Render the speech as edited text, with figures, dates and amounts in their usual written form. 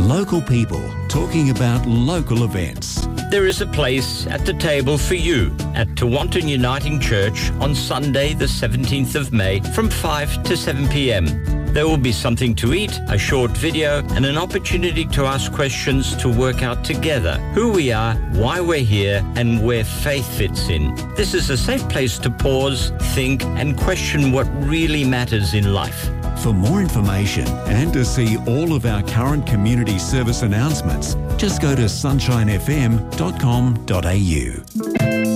Local people talking about local events. There is a place at the table for you at Tewantin Uniting Church on Sunday the 17th of May from 5 to 7 p.m. There will be something to eat, a short video, and an opportunity to ask questions to work out together who we are, why we're here, and where faith fits in. This is a safe place to pause, think, and question what really matters in life. For more information and to see all of our current community service announcements, just go to sunshinefm.com.au.